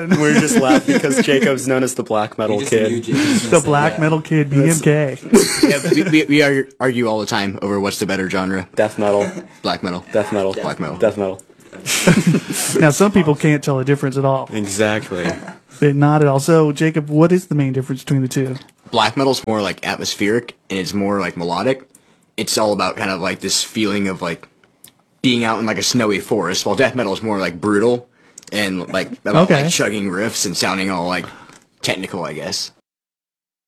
laughing. We're just laughing because Jacob's known as the black metal kid. The black metal kid, BMK. Yeah, we argue all the time over what's the better genre. Death metal. Black metal. Death metal. Black metal. Death metal. Now, some people can't tell the difference at all. Exactly. Not at all. So, Jacob, what is the main difference between the two? Black metal's more like atmospheric and it's more like melodic. It's all about kind of like this feeling of like being out in like a snowy forest, while death metal is more like brutal and like about like chugging riffs and sounding all like technical, I guess.